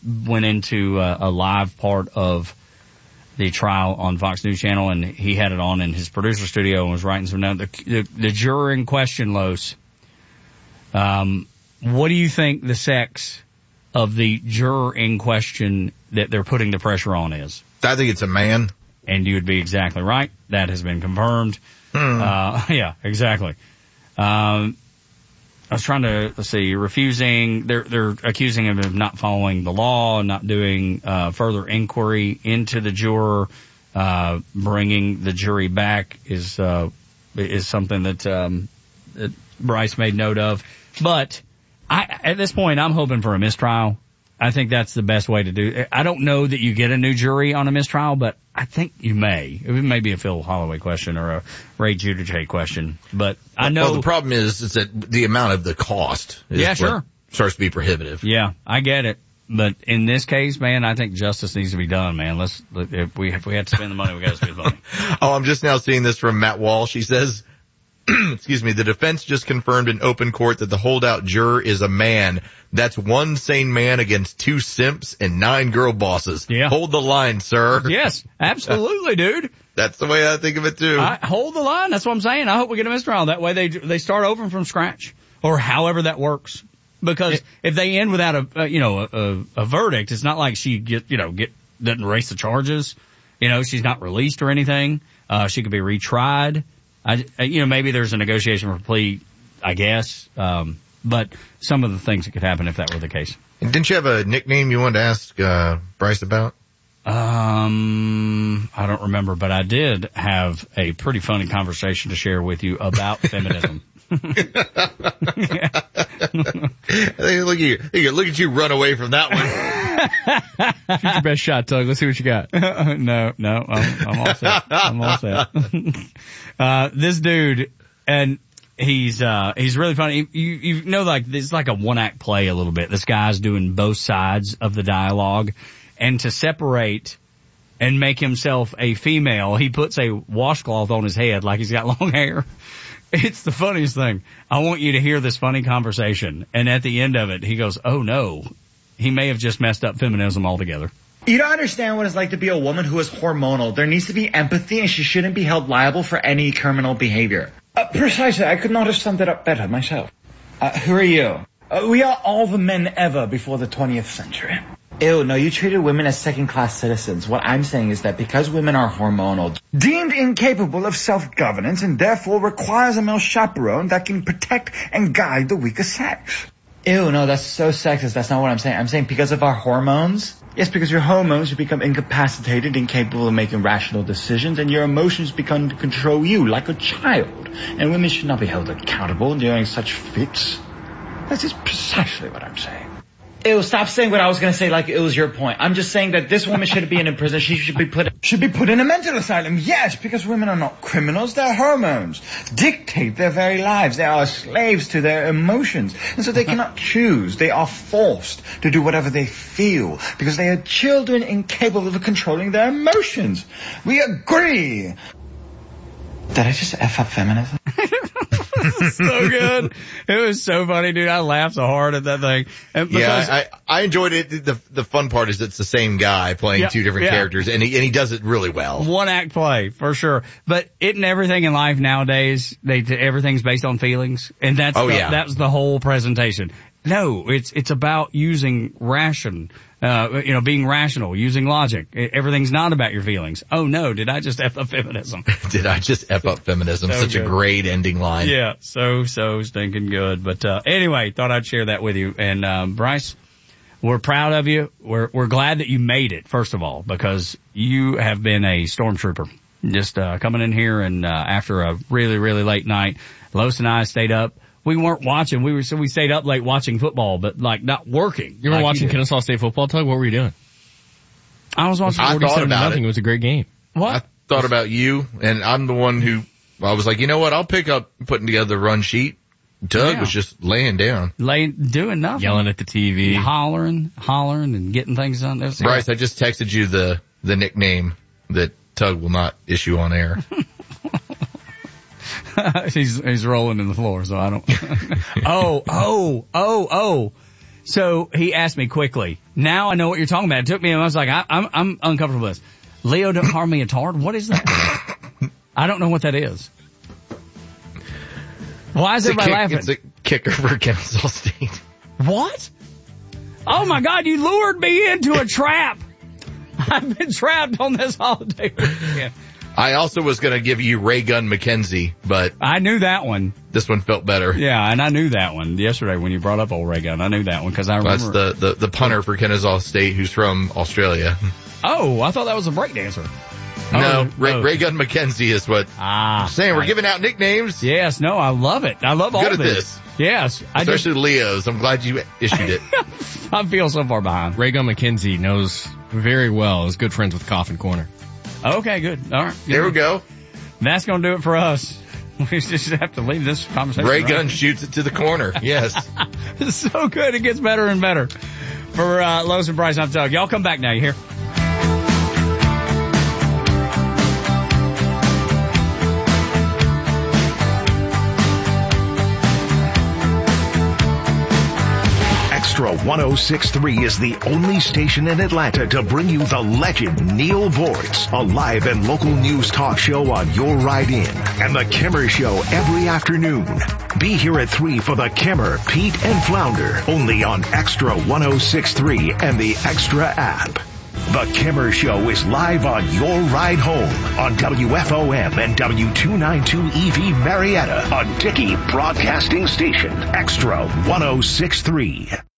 went into a live part of the trial on Fox News Channel, and he had it on in his producer studio and was writing some notes. The juror in question, Los, what do you think the sex of the juror in question that they're putting the pressure on is? I think it's a man. And you would be exactly right. That has been confirmed. Yeah, exactly. I was trying to, refusing, they're accusing him of not following the law, not doing, further inquiry into the juror, bringing the jury back is something that Bryce made note of. But at this point, I'm hoping for a mistrial. I think that's the best way to do it. I don't know that you get a new jury on a mistrial, but I think you may. It may be a Phil Holloway question or a Ray Giudice question, but I know. Well, the problem is that the amount of the cost starts to be prohibitive. Yeah, I get it. But in this case, man, I think justice needs to be done, man. If we have to spend the money, we got to spend the money. I'm just now seeing this from Matt Walsh. He says, excuse me, the defense just confirmed in open court that the holdout juror is a man. That's one sane man against 2 simps and 9 girl bosses. Yeah. Hold the line, sir. Yes, absolutely, dude. That's the way I think of it too. Hold the line. That's what I'm saying. I hope we get a mistrial. That way they start over from scratch, or however that works. Because if they end without a verdict, it's not like she doesn't erase the charges. She's not released or anything. She could be retried. Maybe there's a negotiation for plea, I guess. But some of the things that could happen if that were the case. And didn't you have a nickname you wanted to ask Bryce about? I don't remember, but I did have a pretty funny conversation to share with you about feminism. Look at you run away from that one. Shoot your best shot, Tug. Let's see what you got. No, I'm all set. I'm all set. This dude, and he's really funny. You know, like, it's like a one-act play a little bit. This guy's doing both sides of the dialogue, and to separate and make himself a female, he puts a washcloth on his head like he's got long hair. It's the funniest thing. I want you to hear this funny conversation. And at the end of it, he goes, oh no, he may have just messed up feminism altogether. You don't understand what it's like to be a woman who is hormonal. There needs to be empathy, and she shouldn't be held liable for any criminal behavior. Precisely. I could not have summed it up better myself. Who are you? We are all the men ever before the 20th century. Ew, no, you treated women as second-class citizens. What I'm saying is that because women are hormonal, deemed incapable of self-governance, and therefore requires a male chaperone that can protect and guide the weaker sex. Ew, no, that's so sexist. That's not what I'm saying. I'm saying because of our hormones. Yes, because your hormones, you become incapacitated, incapable of making rational decisions, and your emotions become to control you like a child. And women should not be held accountable during such fits. That is precisely what I'm saying. Ew, stop saying what I was going to say like it was your point. I'm just saying that this woman shouldn't be in prison. She should be put in a mental asylum. Yes, because women are not criminals. Their hormones dictate their very lives. They are slaves to their emotions. And so they cannot choose. They are forced to do whatever they feel because they are children incapable of controlling their emotions. We agree. Did I just F up feminism? So good. It was so funny, dude. I laughed so hard at that thing. I enjoyed it. The fun part is it's the same guy playing two different characters, and he does it really well. One act play, for sure. But isn't everything in life nowadays, everything's based on feelings? And that's the whole presentation. No, it's about using being rational, using logic. Everything's not about your feelings. Oh no, did I just F up feminism? Did I just F up feminism? So Such good. A great ending line. Yeah, so stinking good. But, anyway, thought I'd share that with you. And, Bryce, we're proud of you. We're glad that you made it, first of all, because you have been a stormtrooper. Just, coming in here and, after a really, really late night, Los and I stayed up. We weren't watching. We stayed up late watching football, but like not working. You were watching Kennesaw State football, Tug? What were you doing? I was watching 47-0. It was a great game. What? I thought about you, and I'm the one who, I was like, you know what? I'll pick up putting together the run sheet. Doug was just laying down. Doing nothing. Yelling at the TV. Hollering and getting things done. Bryce, I just texted you the nickname that Tug will not issue on air. he's rolling in the floor, so I don't. Oh. So he asked me quickly. Now I know what you're talking about. It took me, and I was like, I'm uncomfortable with this. Leo, don't harm me a tard? What is that? I don't know what that is. Why is everybody laughing? It's a kicker for Kennesaw State. What? Oh my God, you lured me into a trap. I've been trapped on this holiday weekend. I also was going to give you Ray Gun McKenzie, but I knew that one. This one felt better. Yeah, and I knew that one yesterday when you brought up old Ray Gun. I knew that one because I remember. That's the punter for Kennesaw State who's from Australia. Oh, I thought that was a breakdancer. No, Ray Gun McKenzie is what I'm saying. We're giving out nicknames. Yes, no, I love it. I love all Good of at this. Yes. Especially Leo's. I'm glad you issued it. I feel so far behind. Ray Gun McKenzie knows very well. Is good friends with Coffin Corner. Okay, good. All right. There we go. That's going to do it for us. We just have to leave this conversation. Ray Gun shoots it to the corner. Yes. It's so good. It gets better and better. For Lowe's and Bryce, I'm Doug. Y'all come back now. You hear? Extra 106.3 is the only station in Atlanta to bring you the legend Neil Bortz, a live and local news talk show on your ride in, and the Kimmer Show every afternoon. Be here at 3 for the Kimmer, Pete, and Flounder, only on Extra 106.3 and the Extra app. The Kimmer Show is live on your ride home on WFOM and W292EV Marietta, a Dickey Broadcasting Station, Extra 106.3.